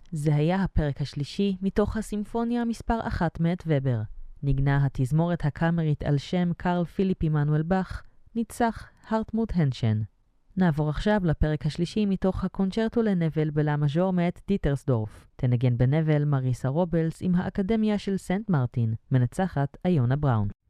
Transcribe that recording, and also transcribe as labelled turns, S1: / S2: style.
S1: זה היה הפרק השלישי מתוך הסימפוניה מספר 1 מאת ובר. נגנה התזמורת הקאמרית על שם קרל פיליפ עמנואל באך, ניצח הרטמוט הנשן. נעבור עכשיו לפרק השלישי מתוך הקונצ'רטו לנבל בלה מז'ור מאת דיטרסדורף. תנגן בנבל מריסה רובלס עם האקדמיה של סנט מרטין, מנצחת איונה בראון.